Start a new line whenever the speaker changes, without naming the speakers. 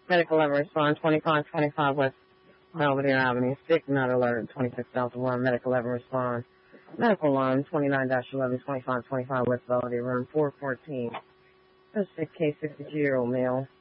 Medical 11 respond 2525 West Belvedere Avenue. Sick not alert 26,001. Medical 11 respond. Medical alarm 29-11 2525 West Belvedere room 414. A sick case 62-year-old male.